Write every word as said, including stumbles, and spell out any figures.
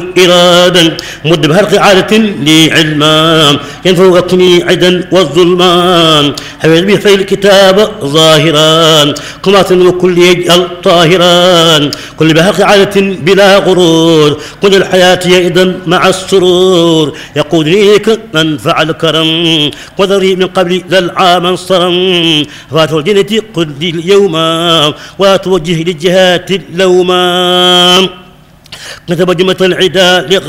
إرادا مد بهرق عادة لي علما ينفوقني عدا والظلمان حفظ به في الكتاب ظاهرا قماة وكل يجعل طاهرا كل بهرق عادة بلا غرور كل الحياة يئدا مع السرور يقودني لك من فعل كرم وذري من قبل ذا العام انصرم فات الجنة قل لي اليوم وتوجه للجهات اللوما كتب جمة العدا